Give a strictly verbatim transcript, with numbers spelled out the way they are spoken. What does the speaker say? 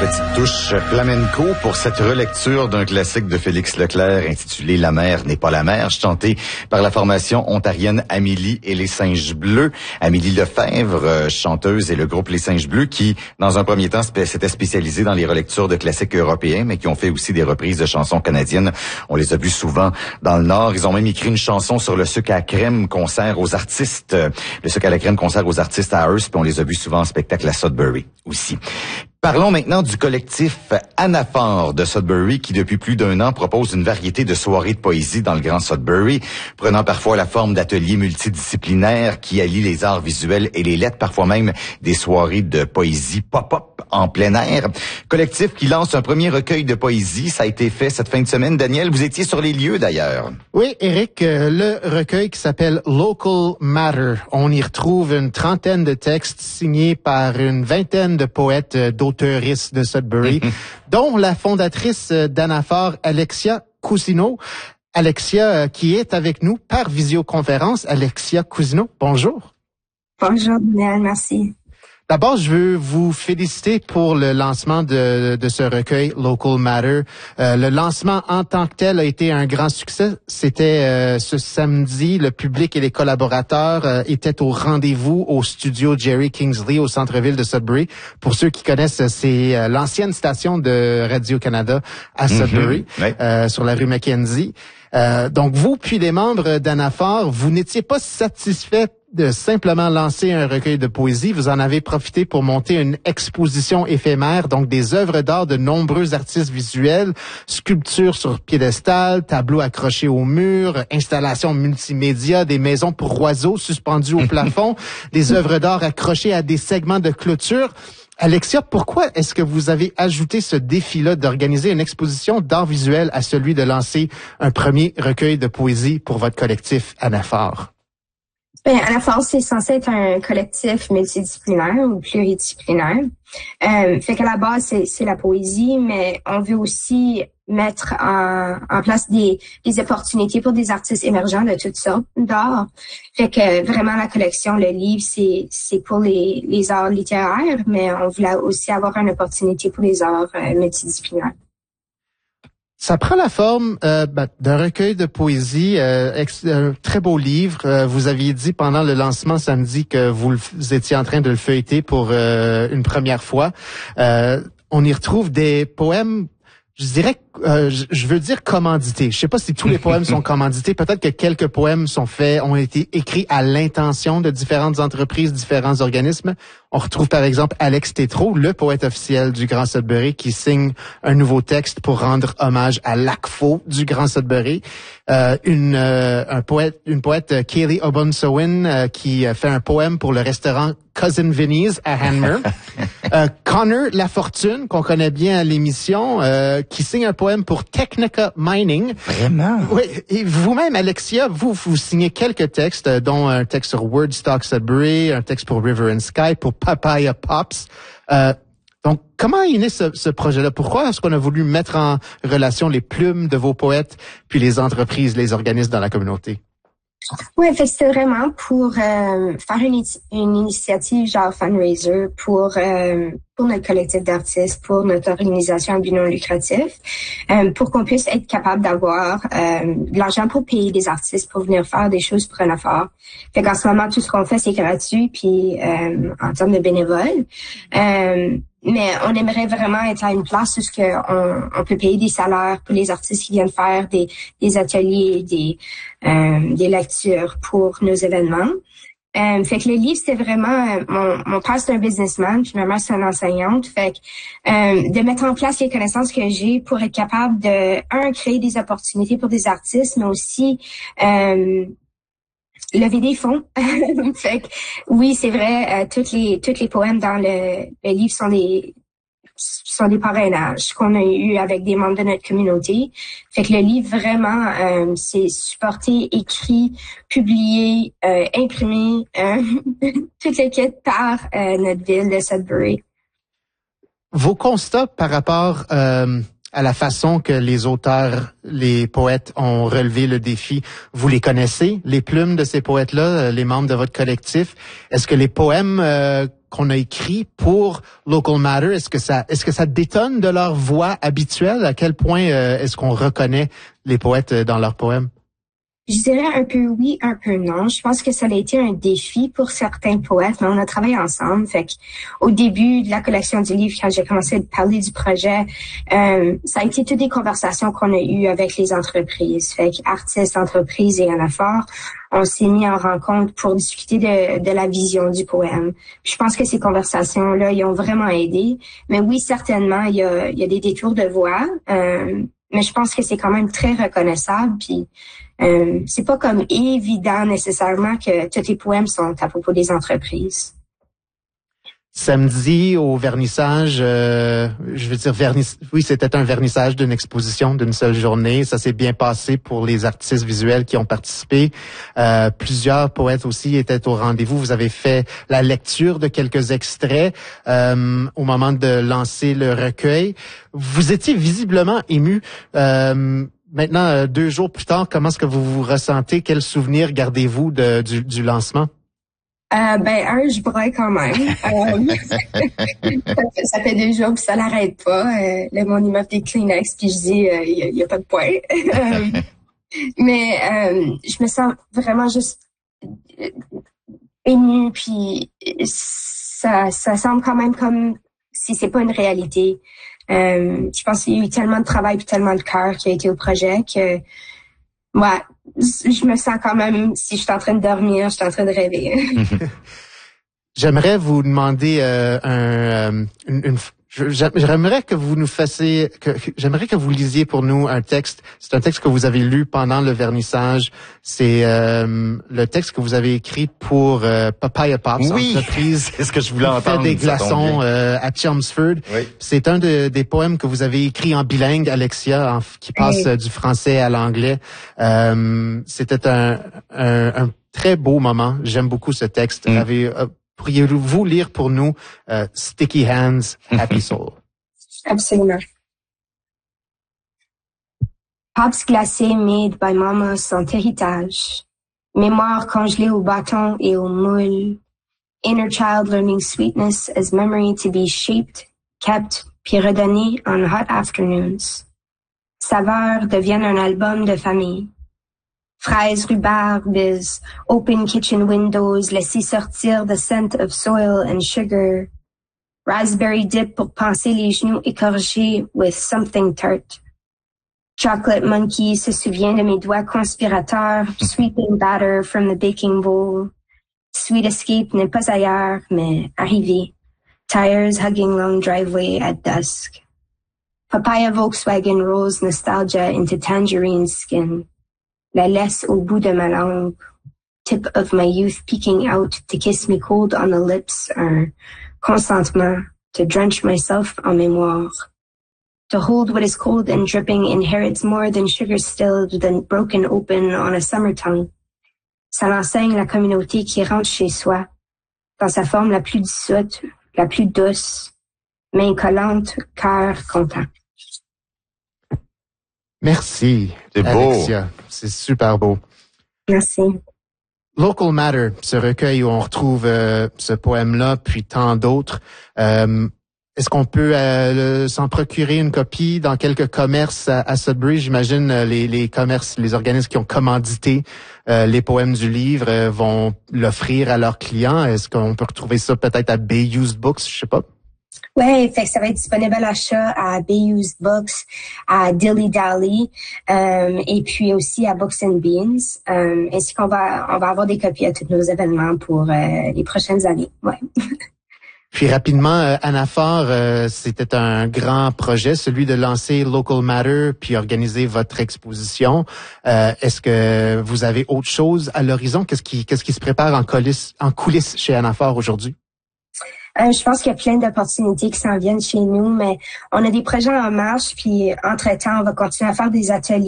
petite touche flamenco pour cette relecture d'un classique de Félix Leclerc intitulé « La mer n'est pas la mer », chanté par la formation ontarienne Amélie et les Singes Bleus. Amélie Lefebvre, chanteuse, et le groupe Les Singes Bleus qui, dans un premier temps, s'était spécialisé dans les relectures de classiques européens, mais qui ont fait aussi des reprises de chansons canadiennes. On les a vus souvent dans le Nord. Ils ont même écrit une chanson sur le sucre à crème qu'on sert aux artistes. Le sucre à la crème qu'on sert aux artistes à Hearst, puis on les a vus souvent en spectacle à Sudbury aussi. Parlons maintenant du collectif Anaphore de Sudbury qui, depuis plus d'un an, propose une variété de soirées de poésie dans le Grand Sudbury, prenant parfois la forme d'ateliers multidisciplinaires qui allient les arts visuels et les lettres, parfois même des soirées de poésie pop-up en plein air. Collectif qui lance un premier recueil de poésie. Ça a été fait cette fin de semaine. Daniel, vous étiez sur les lieux d'ailleurs. Oui, Éric, euh, le recueil qui s'appelle Local Matter. On y retrouve une trentaine de textes signés par une vingtaine de poètes euh, d'auteuristes de Sudbury, dont la fondatrice d'Anaphore, Alexia Cousineau. Alexia, euh, qui est avec nous par visioconférence. Alexia Cousineau, bonjour. Bonjour, Daniel, merci. D'abord, je veux vous féliciter pour le lancement de, de ce recueil Local Matter. Euh, le lancement en tant que tel a été un grand succès. C'était euh, ce samedi. Le public et les collaborateurs euh, étaient au rendez-vous au studio Jerry Kingsley au centre-ville de Sudbury. Pour ceux qui connaissent, c'est euh, l'ancienne station de Radio-Canada à Sudbury, mm-hmm. oui. euh, sur la rue Mackenzie. Euh, donc, vous, puis les membres d'Anaphore, vous n'étiez pas satisfaits de simplement lancer un recueil de poésie. Vous en avez profité pour monter une exposition éphémère, donc des œuvres d'art de nombreux artistes visuels, sculptures sur piédestal, tableaux accrochés au mur, installations multimédia, des maisons pour oiseaux suspendues au plafond, des œuvres d'art accrochées à des segments de clôture. Alexia, pourquoi est-ce que vous avez ajouté ce défi-là d'organiser une exposition d'art visuel à celui de lancer un premier recueil de poésie pour votre collectif Anaphore? Ben, Anaphore, c'est censé être un collectif multidisciplinaire ou pluridisciplinaire. Euh, fait qu'à la base, c'est, c'est la poésie, mais on veut aussi mettre en, en place des, des opportunités pour des artistes émergents de toutes sortes d'art. Fait que vraiment, la collection, le livre, c'est, c'est pour les, les arts littéraires, mais on voulait aussi avoir une opportunité pour les arts euh, multidisciplinaires. Ça prend la forme euh, d'un recueil de poésie, euh, ex, un très beau livre. Euh, vous aviez dit pendant le lancement samedi que vous, vous étiez en train de le feuilleter pour euh, une première fois. Euh, on y retrouve des poèmes, je dirais, euh, je, je veux dire commandités. Je sais pas si tous les poèmes sont commandités. Peut-être que quelques poèmes sont faits, ont été écrits à l'intention de différentes entreprises, différents organismes. On retrouve par exemple Alex Tétrault, le poète officiel du Grand Sudbury, qui signe un nouveau texte pour rendre hommage à l'A C F O du Grand Sudbury. Euh, une, euh, un poète, une poète, Kaylee Obunsowin, euh, qui fait un poème pour le restaurant Cousin Vinny's à Hanmer. euh, Connor Lafortune, qu'on connaît bien à l'émission, euh, qui signe un poème pour Technica Mining. Vraiment? Oui. Et vous-même, Alexia, vous, vous signez quelques textes, dont un texte sur Wordstock Sudbury, un texte pour River and Sky, pour Papaya Pops. Euh, donc, comment est né ce, ce projet-là? Pourquoi est-ce qu'on a voulu mettre en relation les plumes de vos poètes puis les entreprises, les organismes dans la communauté? Oui, fait c'était vraiment pour euh, faire une, une initiative genre fundraiser pour euh, pour notre collectif d'artistes, pour notre organisation à but non lucratif, euh, pour qu'on puisse être capable d'avoir euh, de l'argent pour payer des artistes pour venir faire des choses pour Anaphore. Fait qu'en ce moment, tout ce qu'on fait, c'est gratuit, puis euh, en termes de bénévoles. Euh, Mais on aimerait vraiment être à une place où on, on peut payer des salaires pour les artistes qui viennent faire des, des ateliers, des, euh, des lectures pour nos événements. Euh, fait que le livre, c'est vraiment... Mon, mon père, c'est un businessman, puis ma mère, c'est une enseignante. Fait que euh, de mettre en place les connaissances que j'ai pour être capable de, un, créer des opportunités pour des artistes, mais aussi... Euh, lever des fonds. Fait que, oui, c'est vrai, euh, toutes les tous les poèmes dans le, le livre sont des sont des parrainages qu'on a eu avec des membres de notre communauté. Fait que le livre vraiment euh, c'est supporté, écrit, publié, euh, imprimé, euh, toute l'équipe par euh, notre ville de Sudbury. Vos constats par rapport euh, à la façon que les auteurs, les poètes ont relevé le défi, vous les connaissez, les plumes de ces poètes-là, les membres de votre collectif. Est-ce que les poèmes euh, qu'on a écrits pour Local Matter, est-ce que ça, est-ce que ça détonne de leur voix habituelle? À quel point euh, est-ce qu'on reconnaît les poètes dans leurs poèmes? Je dirais un peu oui, un peu non. Je pense que ça a été un défi pour certains poètes, mais on a travaillé ensemble. Fait que, au début de la collection du livre, quand j'ai commencé à parler du projet, euh, ça a été toutes des conversations qu'on a eues avec les entreprises. Fait que artistes, entreprises et Anaphore, on s'est mis en rencontre pour discuter de, de la vision du poème. Puis je pense que ces conversations-là, ils ont vraiment aidé. Mais oui, certainement, il y a, il y a des détours de voix. Euh, mais je pense que c'est quand même très reconnaissable. Puis Euh, c'est pas comme évident nécessairement que tous les poèmes sont à propos des entreprises. Samedi, au vernissage, euh, je veux dire, verniss... oui, c'était un vernissage d'une exposition d'une seule journée. Ça s'est bien passé pour les artistes visuels qui ont participé. Euh, plusieurs poètes aussi étaient au rendez-vous. Vous avez fait la lecture de quelques extraits euh, au moment de lancer le recueil. Vous étiez visiblement ému. Euh, Maintenant, deux jours plus tard, comment est-ce que vous vous ressentez? Quels souvenirs gardez-vous de, du, du lancement? Euh, ben, un, je braille quand même. Euh, ça, fait, ça fait deux jours puis ça l'arrête pas. Euh, là, mon immeuble des Kleenex puis je dis, il euh, y, a, y a pas de point. euh, mais euh, je me sens vraiment juste émue puis ça, ça semble quand même comme si c'est pas une réalité. Euh, je pense qu'il y a eu tellement de travail et tellement de cœur qui a été au projet que ouais, je me sens quand même, si je suis en train de dormir, je suis en train de rêver. J'aimerais vous demander euh, un, euh, une, une j'aimerais que vous nous fassiez, que, j'aimerais que vous lisiez pour nous un texte. C'est un texte que vous avez lu pendant le vernissage. C'est euh, le texte que vous avez écrit pour euh, Papaya Pops, oui, entreprise. C'est ce que je voulais entendre. Fait des glaçons euh, à Chelmsford. Oui. C'est un de, des poèmes que vous avez écrit en bilingue, Alexia, en, qui passe oui. du français à l'anglais. Euh, c'était un, un, un très beau moment. J'aime beaucoup ce texte. Mm. Avez, euh, Pourriez-vous lire pour nous uh, Sticky Hands, Happy Soul? Absolument. Pops glacés made by mama sont héritage. Mémoire congelée au bâton et au moule. Inner child learning sweetness as memory to be shaped, kept, puis redonnée on hot afternoons. Saveurs deviennent un album de famille. Fraises, rhubarbes, open kitchen windows, laisser sortir the scent of soil and sugar. Raspberry dip pour panser les genoux écorchés with something tart. Chocolate monkey se souvient de mes doigts conspirateurs, sweeping batter from the baking bowl. Sweet escape n'est pas ailleurs, mais arrivé. Tires hugging long driveway at dusk. Papaya Volkswagen rolls nostalgia into tangerine skin. La laisse au bout de ma langue, tip of my youth peeking out to kiss me cold on the lips, un consentement, to drench myself en mémoire. To hold what is cold and dripping inherits more than sugar stilled than broken open on a summer tongue. Ça l'enseigne la communauté qui rentre chez soi, dans sa forme la plus dissoute, la plus douce, main collante, cœur content. Merci, c'est beau. Alexia. C'est super beau. Merci. Local Matter, ce recueil où on retrouve euh, ce poème-là, puis tant d'autres. Euh, est-ce qu'on peut euh, s'en procurer une copie dans quelques commerces à, à Sudbury? J'imagine euh, les, les commerces, les organismes qui ont commandité euh, les poèmes du livre euh, vont l'offrir à leurs clients. Est-ce qu'on peut retrouver ça peut-être à Bay Used Books? Je sais pas. Ouais, fait que ça va être disponible à l'achat à Bay Used Books, à Dilly Dally, euh, et puis aussi à Books and Beans. Euh, ainsi qu'on va, on va avoir des copies à tous nos événements pour euh, les prochaines années. Ouais. Puis rapidement, euh, Anaphore, euh, c'était un grand projet, celui de lancer Local Matter puis organiser votre exposition. Euh, est-ce que vous avez autre chose à l'horizon? Qu'est-ce qui, qu'est-ce qui se prépare en coulisses, en coulisses chez Anaphore aujourd'hui? Euh, je pense qu'il y a plein d'opportunités qui s'en viennent chez nous, mais on a des projets en marche, puis entre-temps, on va continuer à faire des ateliers.